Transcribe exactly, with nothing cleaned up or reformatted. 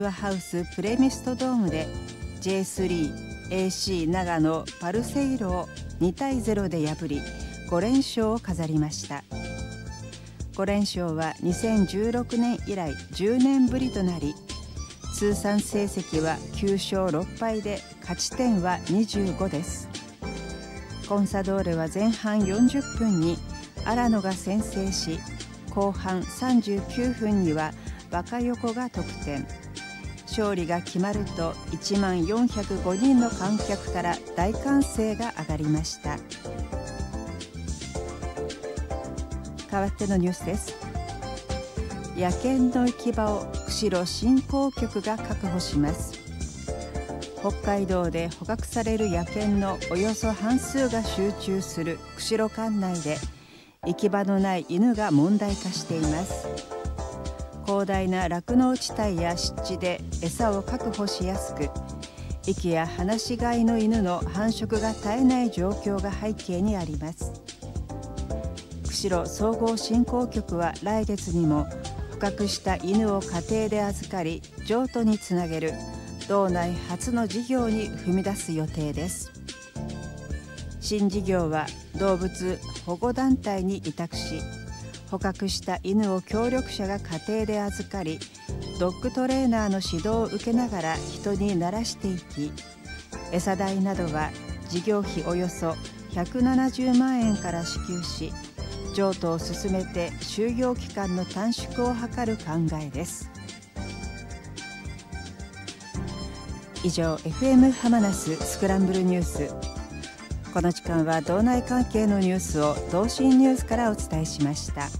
ハウスプレミストドームで ジェイスリーエーシー 長野パルセイロをにたいゼロで破りごれん勝を飾りました。ごれん勝はにせんじゅうろくねん以来じゅうねんぶりとなり、通算成績はきゅう勝ろっぱいで勝ち点はにじゅうごです。コンサドーレは前半よんじゅっぷんに荒野が先制し、後半さんじゅうきゅうふんには若横が得点。勝利が決まるといちまんよんひゃくごにんの観客から大歓声が上がりました。代わってのニュースです。野犬の行き場を釧路振興局が確保します。北海道で捕獲される野犬のおよそ半数が集中する釧路管内で、行き場のない犬が問題化しています。広大な酪農地帯や湿地で餌を確保しやすく、息や放し飼いの犬の繁殖が絶えない状況が背景にあります。釧路総合振興局は来月にも捕獲した犬を家庭で預かり譲渡につなげる道内初の事業に踏み出す予定です。新事業は動物保護団体に委託し、捕獲した犬を協力者が家庭で預かり、ドッグトレーナーの指導を受けながら人に慣らしていき、餌代などは事業費およそひゃくななじゅうまんえんから支給し、譲渡を進めて就業期間の短縮を図る考えです。以上 エフエム ハマナススクランブルニュース。この時間は道内関係のニュースを同心ニュースからお伝えしました。